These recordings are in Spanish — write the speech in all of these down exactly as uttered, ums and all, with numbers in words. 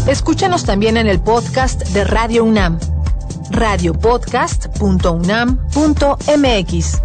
Escúchanos también en el podcast de Radio UNAM, radio podcast punto unam punto mx.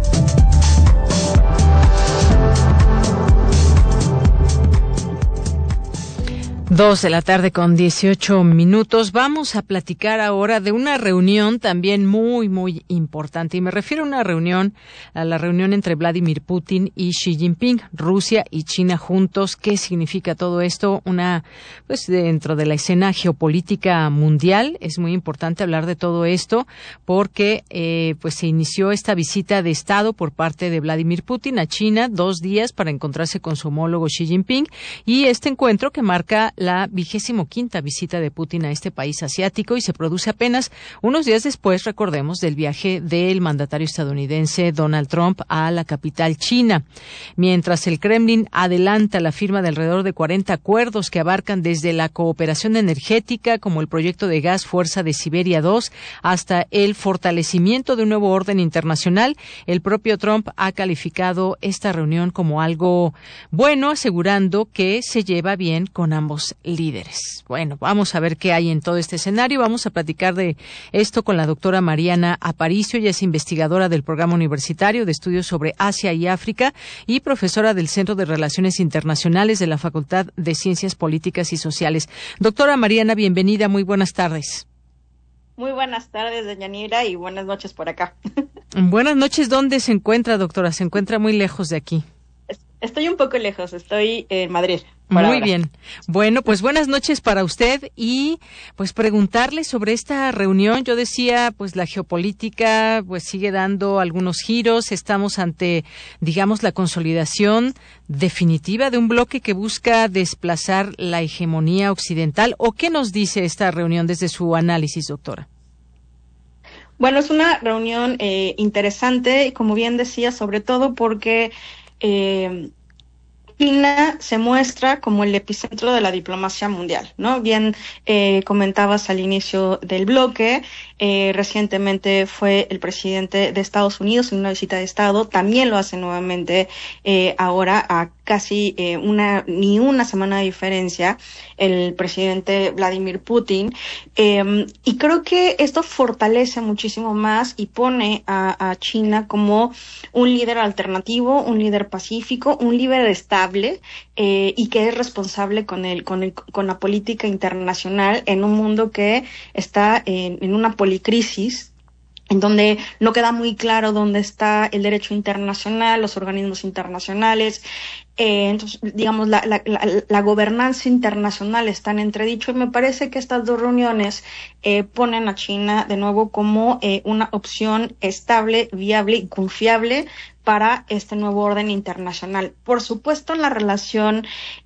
Dos de la tarde con dieciocho minutos. Vamos a platicar ahora de una reunión también muy, muy importante. Y me refiero a una reunión, a la reunión entre Vladimir Putin y Xi Jinping, Rusia y China juntos. ¿Qué significa todo esto? Una, pues dentro de la escena geopolítica mundial es muy importante hablar de todo esto porque, eh, pues se inició esta visita de Estado por parte de Vladimir Putin a China, dos días para encontrarse con su homólogo Xi Jinping, y este encuentro que marca la vigésimo quinta visita de Putin a este país asiático y se produce apenas unos días después, recordemos, del viaje del mandatario estadounidense Donald Trump a la capital china. Mientras el Kremlin adelanta la firma de alrededor de cuarenta acuerdos que abarcan desde la cooperación energética, como el proyecto de gas Fuerza de Siberia dos, hasta el fortalecimiento de un nuevo orden internacional, el propio Trump ha calificado esta reunión como algo bueno, asegurando que se lleva bien con ambos líderes. Bueno, vamos a ver qué hay en todo este escenario. Vamos a platicar de esto con la doctora Mariana Aparicio. Ella es investigadora del Programa Universitario de Estudios sobre Asia y África y profesora del Centro de Relaciones Internacionales de la Facultad de Ciencias Políticas y Sociales. Doctora Mariana, bienvenida. Muy buenas tardes. Muy buenas tardes, Deyanira, y buenas noches por acá. Buenas noches. ¿Dónde se encuentra, doctora? Se encuentra muy lejos de aquí. Estoy un poco lejos, estoy en Madrid. Muy ahora. bien. Bueno, pues buenas noches para usted y pues preguntarle sobre esta reunión. Yo decía, pues la geopolítica pues sigue dando algunos giros. Estamos ante, digamos, la consolidación definitiva de un bloque que busca desplazar la hegemonía occidental. ¿O qué nos dice esta reunión desde su análisis, doctora? Bueno, es una reunión eh, interesante, como bien decía, sobre todo porque Eh, China se muestra como el epicentro de la diplomacia mundial, ¿no? Bien eh, comentabas al inicio del bloque, eh, recientemente fue el presidente de Estados Unidos en una visita de Estado, también lo hace nuevamente eh, ahora a casi eh, una ni una semana de diferencia el presidente Vladimir Putin, eh, y creo que esto fortalece muchísimo más y pone a, a China como un líder alternativo, un líder pacífico, un líder estable eh, y que es responsable con el con el con la política internacional en un mundo que está en, en una policrisis, en donde no queda muy claro dónde está el derecho internacional, los organismos internacionales. Eh, entonces, digamos, la, la, la, la gobernanza internacional está en entredicho y me parece que estas dos reuniones eh, ponen a China de nuevo como eh, una opción estable, viable y confiable para este nuevo orden internacional. Por supuesto, la relación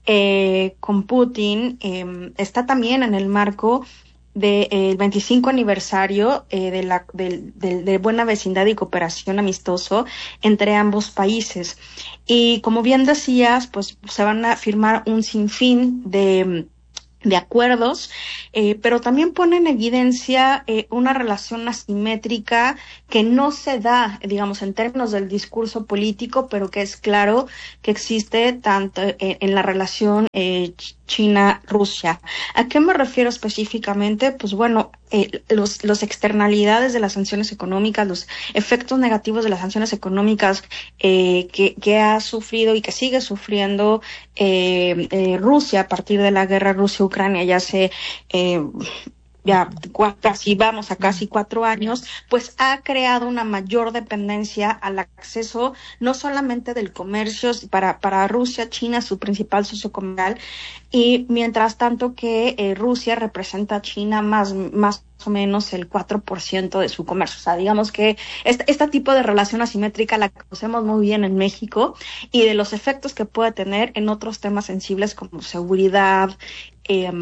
eh, con Putin eh, está también en el marco del de, eh, veinticinco aniversario eh, de la de, de, de buena vecindad y cooperación amistoso entre ambos países. Y como bien decías, pues se van a firmar un sinfín de de acuerdos, eh, pero también pone en evidencia eh, una relación asimétrica que no se da, digamos, en términos del discurso político, pero que es claro que existe tanto en, en la relación eh, China-Rusia. ¿A qué me refiero específicamente? Pues bueno, eh, los, los externalidades de las sanciones económicas, los efectos negativos de las sanciones económicas eh, que, que ha sufrido y que sigue sufriendo eh, eh, Rusia a partir de la guerra Rusia-Ucrania ya hace eh, ya casi vamos a casi cuatro años, pues ha creado una mayor dependencia al acceso no solamente del comercio para para Rusia, China, su principal socio comercial, y mientras tanto que eh, Rusia representa a China más más o menos el cuatro por ciento de su comercio. O sea, digamos que este, este tipo de relación asimétrica la conocemos muy bien en México y de los efectos que puede tener en otros temas sensibles como seguridad, eh,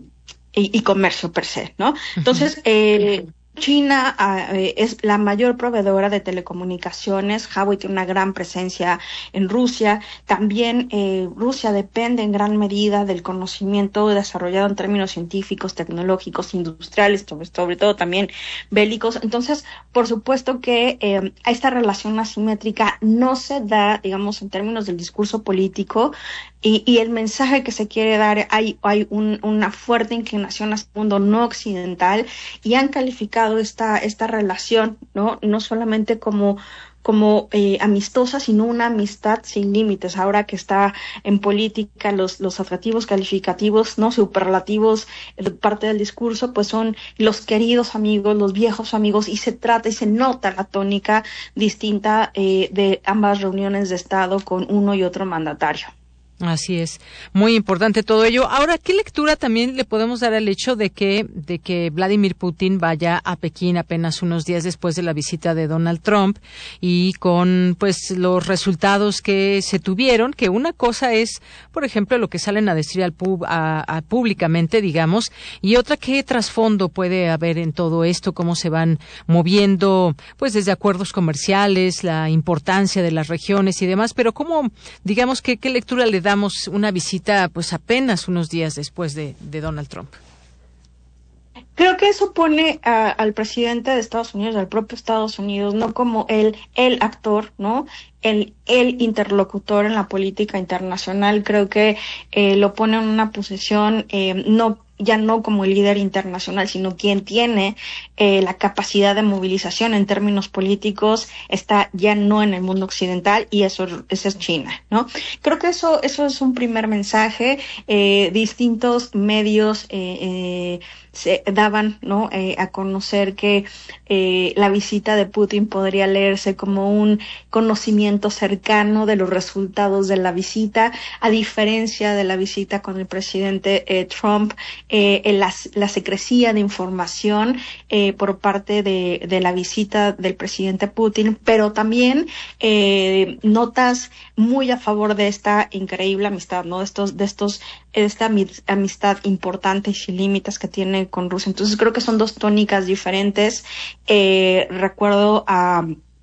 Y, y comercio per se, ¿no? Entonces, eh, China eh, es la mayor proveedora de telecomunicaciones. Huawei tiene una gran presencia en Rusia. También eh, Rusia depende en gran medida del conocimiento desarrollado en términos científicos, tecnológicos, industriales, sobre, sobre todo también bélicos. Entonces, por supuesto que eh, esta relación asimétrica no se da, digamos, en términos del discurso político, y, y el mensaje que se quiere dar, hay, hay un, una fuerte inclinación hacia el mundo no occidental, y han calificado esta, esta relación, ¿no? No solamente como como eh, amistosa, sino una amistad sin límites. Ahora que está en política, los, los adjetivos calificativos, no superlativos, eh, parte del discurso, pues son los queridos amigos, los viejos amigos, y se trata y se nota la tónica distinta eh, de ambas reuniones de Estado con uno y otro mandatario. Así es, muy importante todo ello. Ahora, ¿qué lectura también le podemos dar al hecho de que de que Vladimir Putin vaya a Pekín apenas unos días después de la visita de Donald Trump, y con pues los resultados que se tuvieron? Que una cosa es, por ejemplo, lo que salen a decir al pub, a, a públicamente, digamos, y otra, ¿qué trasfondo puede haber en todo esto? ¿Cómo se van moviendo, pues desde acuerdos comerciales, la importancia de las regiones y demás? Pero cómo, digamos, que qué lectura le damos una visita pues apenas unos días después de, de Donald Trump? Creo que eso pone a, al presidente de Estados Unidos, al propio Estados Unidos, no como el, el actor, ¿no? El, el interlocutor en la política internacional. Creo que eh, lo pone en una posición eh, no ya no como el líder internacional, sino quien tiene eh, la capacidad de movilización en términos políticos, está ya no en el mundo occidental, y eso, eso es China, ¿no? Creo que eso, eso es un primer mensaje. Eh, distintos medios eh, eh, se daban, ¿no? Eh, a conocer que eh, la visita de Putin podría leerse como un conocimiento cercano de los resultados de la visita, a diferencia de la visita con el presidente eh, Trump. Eh, la, la secrecía de información eh, por parte de, de la visita del presidente Putin, pero también eh, notas muy a favor de esta increíble amistad, ¿no? De estos, de estos, esta amistad importante y sin límites que tiene con Rusia. Entonces creo que son dos tónicas diferentes. Eh, recuerdo a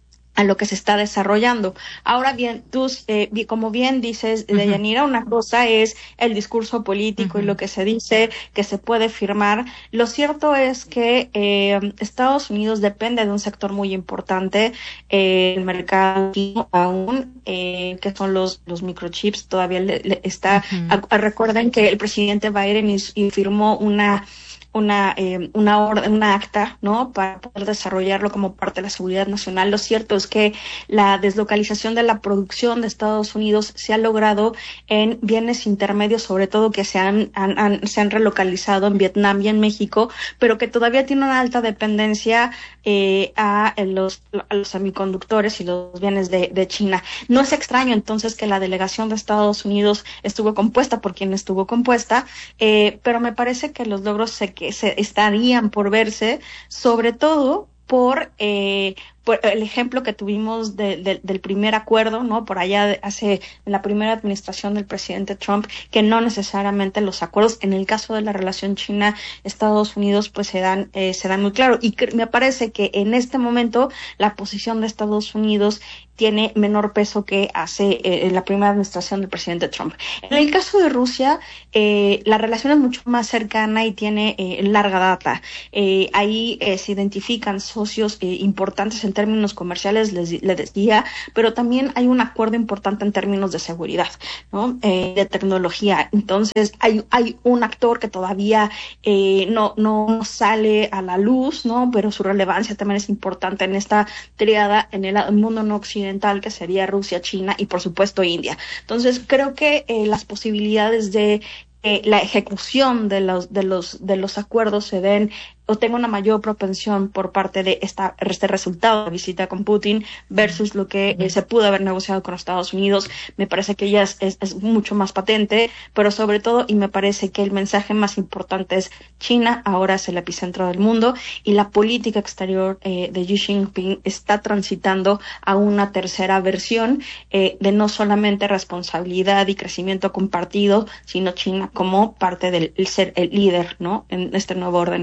a lo que se está desarrollando. Ahora bien, tú, eh, como bien dices, uh-huh. Deyanira, una cosa es el discurso político uh-huh. y lo que se dice que se puede firmar. Lo cierto es que eh, Estados Unidos depende de un sector muy importante, eh, el mercado aún, eh, que son los, los microchips. Todavía le, le está, uh-huh. a, a, recuerden que el presidente Biden y, y firmó una una eh, una orden, una acta, ¿no? Para poder desarrollarlo como parte de la seguridad nacional. Lo cierto es que la deslocalización de la producción de Estados Unidos se ha logrado en bienes intermedios, sobre todo que se han, han, han se han relocalizado en Vietnam y en México, pero que todavía tiene una alta dependencia eh, a los, a los semiconductores y los bienes de, de China. No es extraño entonces que la delegación de Estados Unidos estuvo compuesta por quien estuvo compuesta, eh, pero me parece que los logros se que se estarían por verse, sobre todo por, eh, por el ejemplo que tuvimos de, de, del primer acuerdo, ¿no? Por allá hace en la primera administración del presidente Trump, que no necesariamente los acuerdos, en el caso de la relación China-Estados Unidos, pues se dan, eh, se dan muy claro. Y que, me parece que en este momento la posición de Estados Unidos tiene menor peso que hace eh, la primera administración del presidente Trump. En el caso de Rusia, eh, la relación es mucho más cercana y tiene eh, larga data. Eh, ahí eh, se identifican socios eh, importantes en términos comerciales, les, les decía, pero también hay un acuerdo importante en términos de seguridad, ¿no? Eh, de tecnología. Entonces, hay, hay un actor que todavía eh, no, no sale a la luz, ¿no? Pero su relevancia también es importante en esta triada en el mundo no occidental, que sería Rusia, China y por supuesto India. Entonces creo que eh, las posibilidades de eh, la ejecución de los de los de los acuerdos se den o tenga una mayor propensión por parte de esta, este resultado de la visita con Putin versus lo que eh, se pudo haber negociado con Estados Unidos. Me parece que ya es, es, es mucho más patente, pero sobre todo, y me parece que el mensaje más importante es China ahora es el epicentro del mundo y la política exterior eh, de Xi Jinping está transitando a una tercera versión eh, de no solamente responsabilidad y crecimiento compartido, sino China como parte del el ser el líder, ¿no? En este nuevo orden mundial.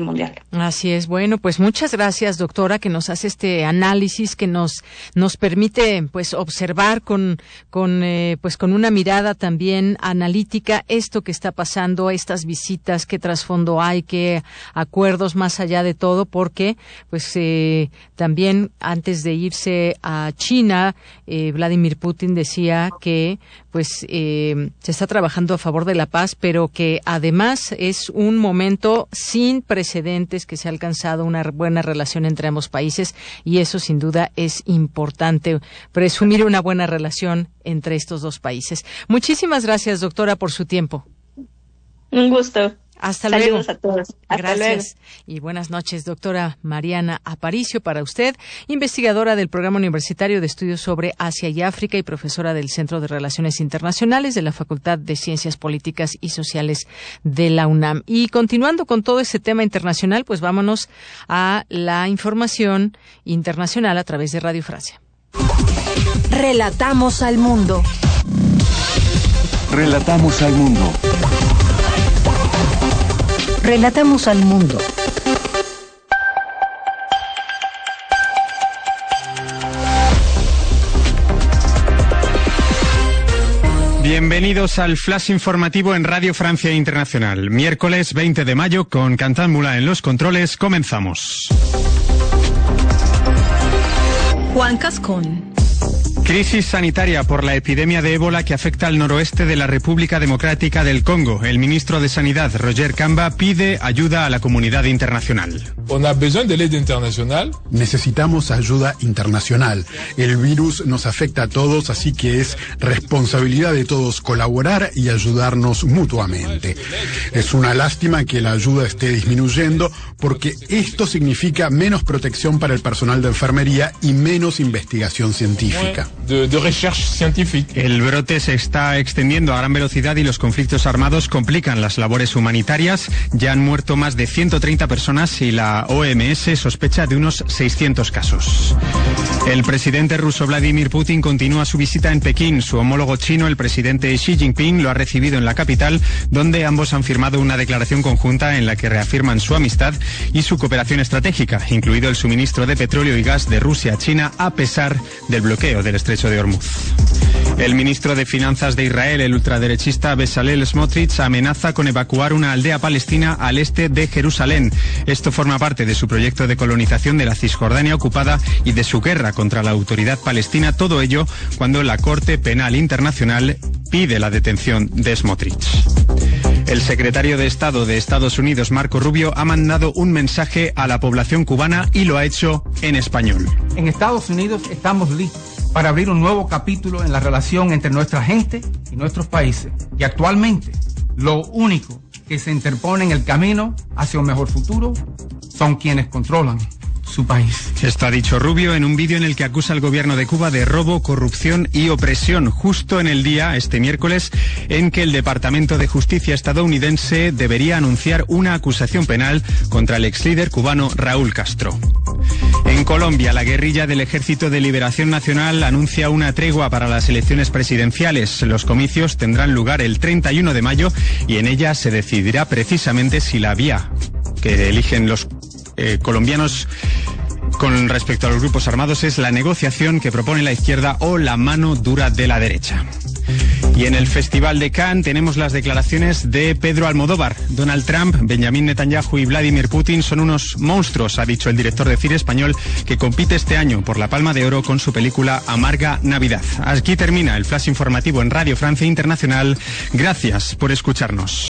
Así es. Bueno, pues muchas gracias, doctora, que nos hace este análisis que nos nos permite pues observar con con eh, pues con una mirada también analítica esto que está pasando, estas visitas, qué trasfondo hay, qué acuerdos más allá de todo, porque pues eh, también antes de irse a China, eh, Vladimir Putin decía que pues eh, se está trabajando a favor de la paz, pero que además es un momento sin precedentes que se ha alcanzado una buena relación entre ambos países, y eso sin duda es importante, presumir una buena relación entre estos dos países. Muchísimas gracias, doctora, por su tiempo. Un gusto. Hasta luego. Saludos a todos. Hasta Gracias. luego. Y buenas noches, doctora Mariana Aparicio, para usted, investigadora del Programa Universitario de Estudios sobre Asia y África y profesora del Centro de Relaciones Internacionales de la Facultad de Ciencias Políticas y Sociales de la UNAM. Y continuando con todo ese tema internacional, pues vámonos a la información internacional a través de Radio Francia. Relatamos al mundo. Relatamos al mundo. Relatamos al mundo. Bienvenidos al Flash Informativo en Radio Francia Internacional. Miércoles veinte de mayo, con Cantan Mula en los controles, comenzamos. Juan Cascón. Crisis sanitaria por la epidemia de ébola que afecta al noroeste de la República Democrática del Congo. El ministro de Sanidad, Roger Kamba, pide ayuda a la comunidad internacional. Necesitamos ayuda internacional. El virus nos afecta a todos, así que es responsabilidad de todos colaborar y ayudarnos mutuamente. Es una lástima que la ayuda esté disminuyendo, porque esto significa menos protección para el personal de enfermería y menos investigación científica. De, de recherche científica. El brote se está extendiendo a gran velocidad y los conflictos armados complican las labores humanitarias. Ya han muerto más de ciento treinta personas y la O M S sospecha de unos seiscientos casos. El presidente ruso Vladimir Putin continúa su visita en Pekín. Su homólogo chino, el presidente Xi Jinping, lo ha recibido en la capital, donde ambos han firmado una declaración conjunta en la que reafirman su amistad y su cooperación estratégica, incluido el suministro de petróleo y gas de Rusia a China, a pesar del bloqueo del estrecho de Hormuz. El ministro de Finanzas de Israel, el ultraderechista Bezalel Smotrich, amenaza con evacuar una aldea palestina al este de Jerusalén. Esto forma parte de su proyecto de colonización de la Cisjordania ocupada y de su guerra contra la autoridad palestina. Todo ello cuando la Corte Penal Internacional pide la detención de Smotrich. El secretario de Estado de Estados Unidos, Marco Rubio, ha mandado un mensaje a la población cubana y lo ha hecho en español. En Estados Unidos estamos listos para abrir un nuevo capítulo en la relación entre nuestra gente y nuestros países. Y actualmente, lo único que se interpone en el camino hacia un mejor futuro son quienes controlan su país. Esto ha dicho Rubio en un vídeo en el que acusa al gobierno de Cuba de robo, corrupción y opresión, justo en el día, este miércoles, en que el Departamento de Justicia estadounidense debería anunciar una acusación penal contra el ex líder cubano Raúl Castro. En Colombia, la guerrilla del Ejército de Liberación Nacional anuncia una tregua para las elecciones presidenciales. Los comicios tendrán lugar el treinta y uno de mayo y en ella se decidirá precisamente si la vía que eligen los eh, colombianos con respecto a los grupos armados es la negociación que propone la izquierda o la mano dura de la derecha. Y en el Festival de Cannes tenemos las declaraciones de Pedro Almodóvar. Donald Trump, Benjamin Netanyahu y Vladimir Putin son unos monstruos, ha dicho el director de cine español, que compite este año por la Palma de Oro con su película Amarga Navidad. Aquí termina el flash informativo en Radio Francia Internacional. Gracias por escucharnos.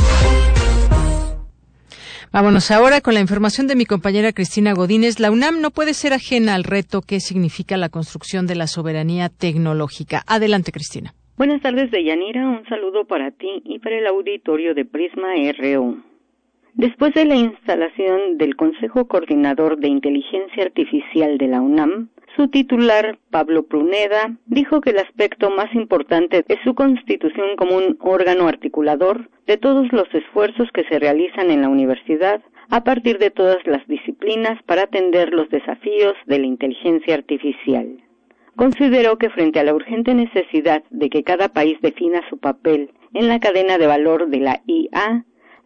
Vámonos ahora con la información de mi compañera Cristina Godínez. La UNAM no puede ser ajena al reto que significa la construcción de la soberanía tecnológica. Adelante, Cristina. Buenas tardes, Deyanira. Un saludo para ti y para el auditorio de Prisma R U. Después de la instalación del Consejo Coordinador de Inteligencia Artificial de la UNAM, su titular, Pablo Pruneda, dijo que el aspecto más importante es su constitución como un órgano articulador de todos los esfuerzos que se realizan en la universidad a partir de todas las disciplinas para atender los desafíos de la inteligencia artificial. Consideró que frente a la urgente necesidad de que cada país defina su papel en la cadena de valor de la I A,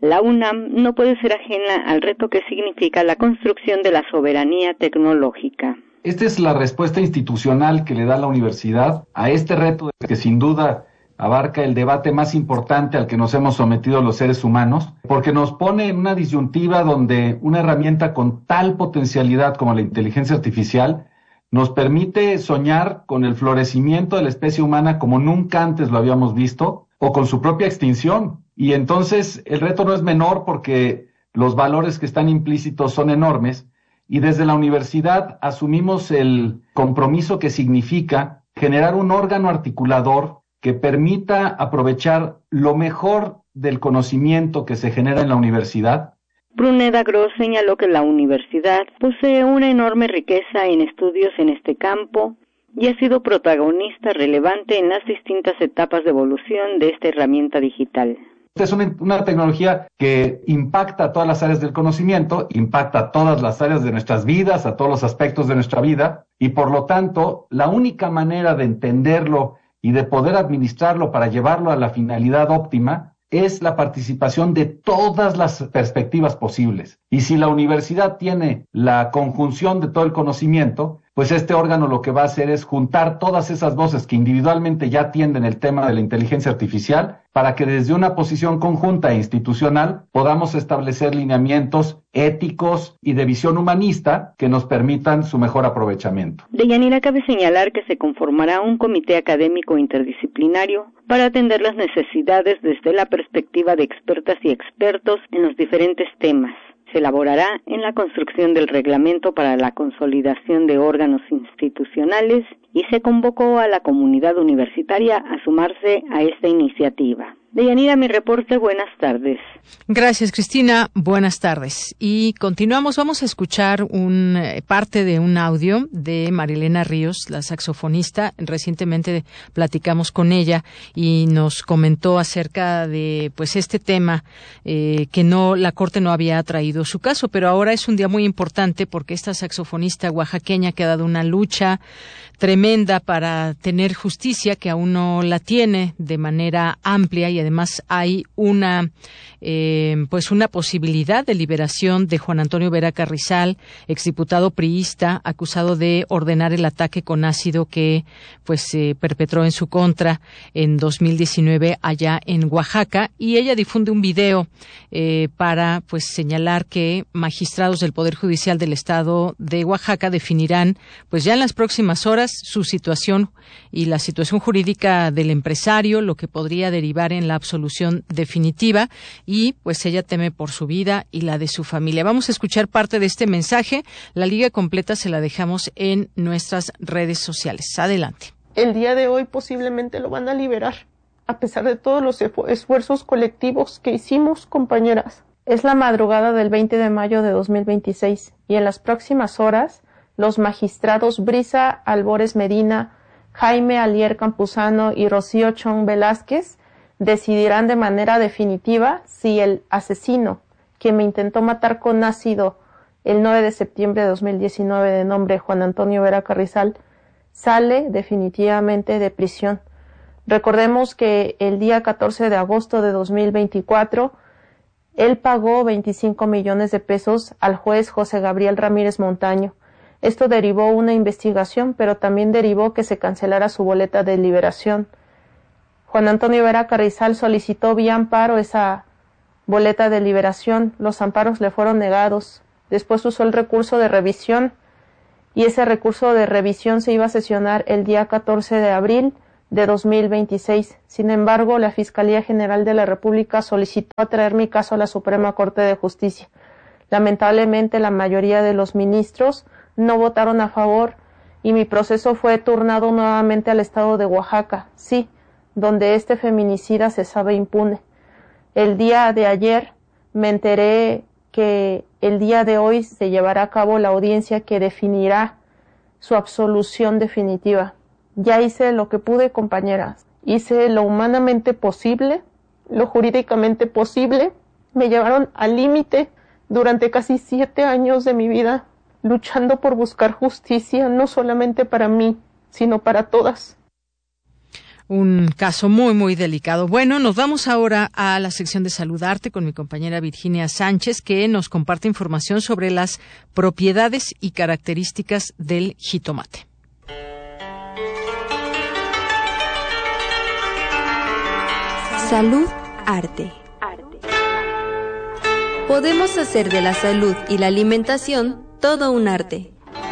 La UNAM no puede ser ajena al reto que significa la construcción de la soberanía tecnológica. Esta es la respuesta institucional que le da la universidad a este reto que sin duda abarca el debate más importante al que nos hemos sometido los seres humanos, porque nos pone en una disyuntiva donde una herramienta con tal potencialidad como la inteligencia artificial nos permite soñar con el florecimiento de la especie humana como nunca antes lo habíamos visto, o con su propia extinción. Y entonces el reto no es menor porque los valores que están implícitos son enormes, y desde la universidad asumimos el compromiso que significa generar un órgano articulador que permita aprovechar lo mejor del conocimiento que se genera en la universidad. Bruneda Gross señaló que la universidad posee una enorme riqueza en estudios en este campo y ha sido protagonista relevante en las distintas etapas de evolución de esta herramienta digital. Esta es una, una tecnología que impacta a todas las áreas del conocimiento, impacta a todas las áreas de nuestras vidas, a todos los aspectos de nuestra vida, y por lo tanto, la única manera de entenderlo y de poder administrarlo para llevarlo a la finalidad óptima es la participación de todas las perspectivas posibles. Y si la universidad tiene la conjunción de todo el conocimiento, pues este órgano lo que va a hacer es juntar todas esas voces que individualmente ya atienden el tema de la inteligencia artificial para que desde una posición conjunta e institucional podamos establecer lineamientos éticos y de visión humanista que nos permitan su mejor aprovechamiento. Deyanira, cabe señalar que se conformará un comité académico interdisciplinario para atender las necesidades desde la perspectiva de expertas y expertos en los diferentes temas. Se elaborará en la construcción del reglamento para la consolidación de órganos institucionales y se convocó a la comunidad universitaria a sumarse a esta iniciativa. Deyanira, mi reporte, buenas tardes. Gracias, Cristina, buenas tardes. Y continuamos, vamos a escuchar un parte de un audio de Marilena Ríos, la saxofonista. Recientemente platicamos con ella y nos comentó acerca de pues este tema eh, que no la Corte no había traído su caso, pero ahora es un día muy importante porque esta saxofonista oaxaqueña que ha dado una lucha tremenda para tener justicia, que aún no la tiene de manera amplia, y además hay una eh, pues una posibilidad de liberación de Juan Antonio Vera Carrizal, exdiputado priista, acusado de ordenar el ataque con ácido que pues se eh, perpetró en su contra en dos mil diecinueve allá en Oaxaca, y ella difunde un video eh, para pues señalar que magistrados del Poder Judicial del Estado de Oaxaca definirán pues ya en las próximas horas su situación y la situación jurídica del empresario, lo que podría derivar en la absolución definitiva, y pues ella teme por su vida y la de su familia. Vamos a escuchar parte de este mensaje. La liga completa se la dejamos en nuestras redes sociales. Adelante. El día de hoy posiblemente lo van a liberar, a pesar de todos los esfuerzos colectivos que hicimos, compañeras. Es la madrugada del veinte de mayo de dos mil veintiséis y en las próximas horas los magistrados Brisa Albores Medina, Jaime Alier Campuzano y Rocío Chong Velázquez decidirán de manera definitiva si el asesino que me intentó matar con ácido el nueve de septiembre de dos mil diecinueve, de nombre Juan Antonio Vera Carrizal, sale definitivamente de prisión. Recordemos que el día catorce de agosto de dos mil veinticuatro él pagó veinticinco millones de pesos al juez José Gabriel Ramírez Montaño. Esto derivó una investigación, pero también derivó que se cancelara su boleta de liberación. Juan Antonio Vera Carrizal solicitó vía amparo esa boleta de liberación. Los amparos le fueron negados. Después usó el recurso de revisión y ese recurso de revisión se iba a sesionar el día catorce de abril de dos mil veintiséis. Sin embargo, la Fiscalía General de la República solicitó traer mi caso a la Suprema Corte de Justicia. Lamentablemente, la mayoría de los ministros no votaron a favor y mi proceso fue turnado nuevamente al estado de Oaxaca, sí, donde este feminicida se sabe impune. El día de ayer me enteré que el día de hoy se llevará a cabo la audiencia que definirá su absolución definitiva. Ya hice lo que pude, compañeras. Hice lo humanamente posible, lo jurídicamente posible. Me llevaron al límite durante casi siete años de mi vida, luchando por buscar justicia, no solamente para mí, sino para todas. Un caso muy, muy delicado. Bueno, nos vamos ahora a la sección de Saludarte con mi compañera Virginia Sánchez, que nos comparte información sobre las propiedades y características del jitomate. Salud, arte. Podemos hacer de la salud y la alimentación todo un arte.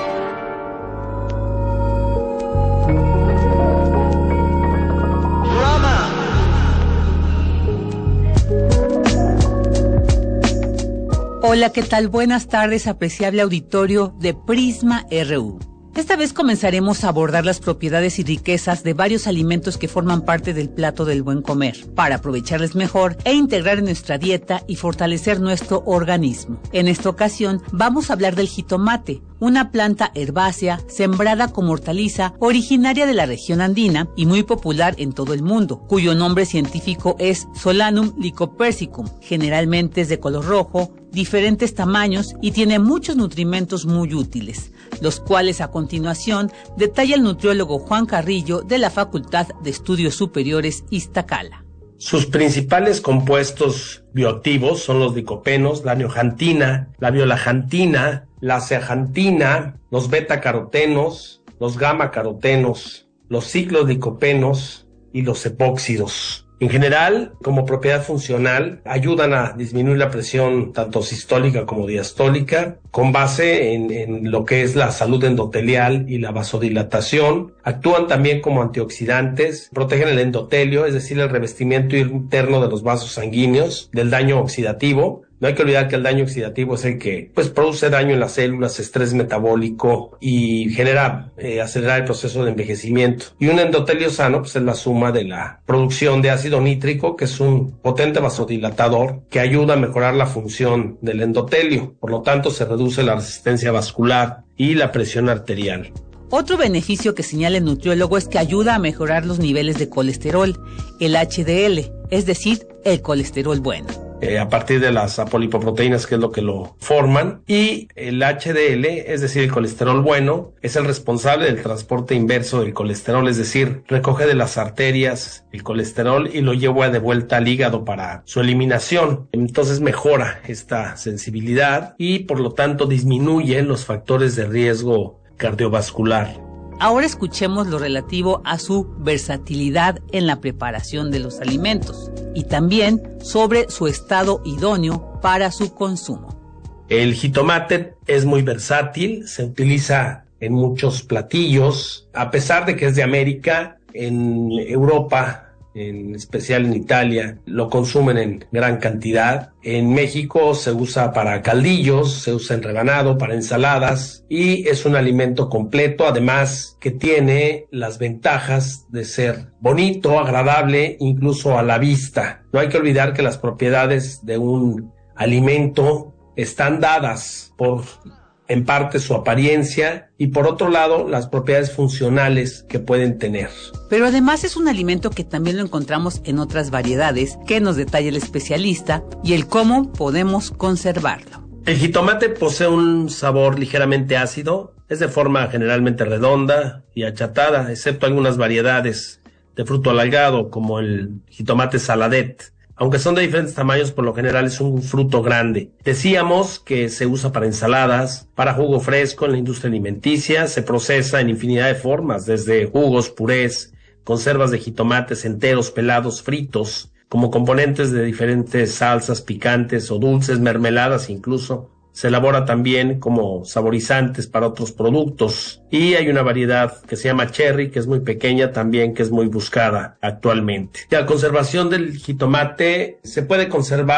Hola, ¿qué tal? Buenas tardes, apreciable auditorio de Prisma R U. Esta vez comenzaremos a abordar las propiedades y riquezas de varios alimentos que forman parte del plato del buen comer, para aprovecharles mejor e integrar en nuestra dieta y fortalecer nuestro organismo. En esta ocasión vamos a hablar del jitomate, una planta herbácea sembrada como hortaliza originaria de la región andina y muy popular en todo el mundo, cuyo nombre científico es Solanum lycopersicum. Generalmente es de color rojo, diferentes tamaños y tiene muchos nutrimentos muy útiles, los cuales a continuación detalla el nutriólogo Juan Carrillo de la Facultad de Estudios Superiores Iztacala. Sus principales compuestos bioactivos son los licopenos, la neojantina, la violajantina, la zeajantina, los betacarotenos, los gamma-carotenos, los ciclolicopenos y los epóxidos. En general, como propiedad funcional, ayudan a disminuir la presión tanto sistólica como diastólica, con base en, en lo que es la salud endotelial y la vasodilatación. Actúan también como antioxidantes, protegen el endotelio, es decir, el revestimiento interno de los vasos sanguíneos, del daño oxidativo. No hay que olvidar que el daño oxidativo es el que pues produce daño en las células, estrés metabólico y genera, eh, acelerar el proceso de envejecimiento. Y un endotelio sano pues es la suma de la producción de ácido nítrico, que es un potente vasodilatador que ayuda a mejorar la función del endotelio. Por lo tanto, se reduce la resistencia vascular y la presión arterial. Otro beneficio que señala el nutriólogo es que ayuda a mejorar los niveles de colesterol, el H D L, es decir, el colesterol bueno. Eh, a partir de las apolipoproteínas, que es lo que lo forman, y el H D L, es decir, el colesterol bueno, es el responsable del transporte inverso del colesterol, es decir, recoge de las arterias el colesterol y lo lleva de vuelta al hígado para su eliminación. Entonces mejora esta sensibilidad y por lo tanto disminuye los factores de riesgo cardiovascular. Ahora escuchemos lo relativo a su versatilidad en la preparación de los alimentos y también sobre su estado idóneo para su consumo. El jitomate es muy versátil, se utiliza en muchos platillos, a pesar de que es de América, en Europa, en especial en Italia, lo consumen en gran cantidad. En México se usa para caldillos, se usa en rebanado, para ensaladas y es un alimento completo, además que tiene las ventajas de ser bonito, agradable, incluso a la vista. No hay que olvidar que las propiedades de un alimento están dadas por, en parte, su apariencia y por otro lado, las propiedades funcionales que pueden tener. Pero además es un alimento que también lo encontramos en otras variedades que nos detalla el especialista y el cómo podemos conservarlo. El jitomate posee un sabor ligeramente ácido, es de forma generalmente redonda y achatada, excepto algunas variedades de fruto alargado como el jitomate saladet. Aunque son de diferentes tamaños, por lo general es un fruto grande. Decíamos que se usa para ensaladas, para jugo fresco en la industria alimenticia, se procesa en infinidad de formas, desde jugos, purés, conservas de jitomates enteros, pelados, fritos, como componentes de diferentes salsas picantes o dulces, mermeladas incluso. Se elabora también como saborizantes para otros productos y hay una variedad que se llama cherry, que es muy pequeña también, que es muy buscada actualmente. La conservación del jitomate se puede conservar